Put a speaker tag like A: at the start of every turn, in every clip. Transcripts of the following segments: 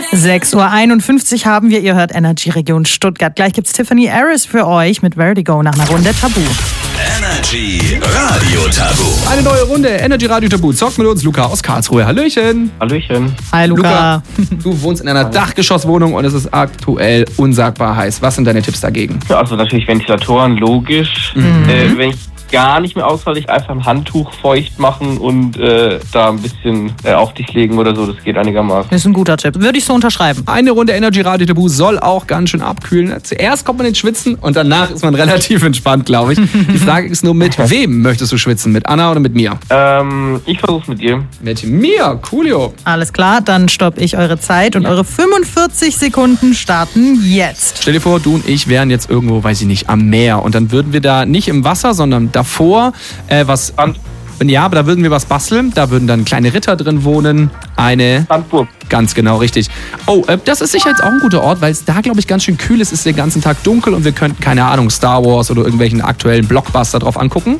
A: 6:51 Uhr haben wir. Ihr hört Energy Region Stuttgart. Gleich gibt's Tiffany Harris für euch mit Vertigo nach einer Runde Tabu.
B: Energy Radio Tabu.
C: Eine neue Runde Energy Radio Tabu. Zockt mit uns Luca aus Karlsruhe. Hallöchen.
D: Hallöchen.
A: Hi Luca.
C: Du wohnst in einer Dachgeschosswohnung und es ist aktuell unsagbar heiß. Was sind deine Tipps dagegen?
D: Ja, also natürlich Ventilatoren, logisch. Wenn ich gar nicht mehr ausfalle, ich einfach ein Handtuch feucht machen und da ein bisschen auf dich legen oder so. Das geht einigermaßen.
A: Das ist ein guter Tipp. Würde ich so unterschreiben.
C: Eine Runde Energy Radio Tabu soll auch ganz schön abkühlen. Zuerst kommt man ins Schwitzen und danach ist man relativ entspannt, glaube ich. Die Frage ist nur, mit wem möchtest du schwitzen? Mit Anna oder mit mir?
D: Ich versuch's mit dir.
C: Mit mir, coolio.
A: Alles klar, dann stoppe ich eure Zeit und eure 45 Sekunden starten jetzt.
C: Stell dir vor, du und ich wären jetzt irgendwo, weiß ich nicht, am Meer und dann würden wir da nicht im Wasser, sondern davor was... Ja, aber da würden wir was basteln. Da würden dann kleine Ritter drin wohnen. Eine...
D: Sandburg.
C: Ganz genau, richtig. Oh, das ist sicher jetzt auch ein guter Ort, weil es da, glaube ich, ganz schön kühl ist. Es ist den ganzen Tag dunkel und wir könnten, keine Ahnung, Star Wars oder irgendwelchen aktuellen Blockbuster drauf angucken.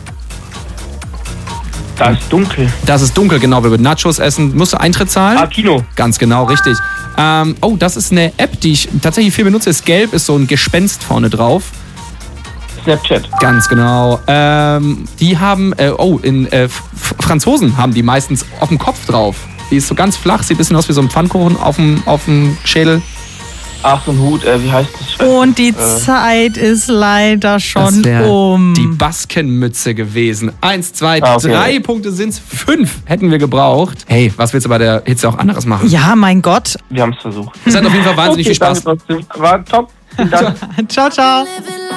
D: Da ist dunkel.
C: Das ist dunkel, genau. Wir würden Nachos essen. Musst du Eintritt zahlen?
D: Kino.
C: Ganz genau, richtig. Das ist eine App, die ich tatsächlich viel benutze. Ist gelb, ist so ein Gespenst vorne drauf.
D: Snapchat.
C: Ganz genau. Die haben, Franzosen haben die meistens auf dem Kopf drauf. Die ist so ganz flach, sieht ein bisschen aus wie so ein Pfannkuchen auf dem Schädel.
D: Ach, so ein Hut, wie heißt das?
A: Und die Zeit ist leider schon
C: die Baskenmütze gewesen. 1, 2, 3 Punkte sind's. 5 hätten wir gebraucht. Hey, was willst du bei der Hitze auch anderes machen?
A: Ja, mein Gott.
D: Wir haben es versucht.
C: Es hat auf jeden Fall wahnsinnig viel Spaß.
D: War top. Vielen Dank.
A: Ciao, ciao.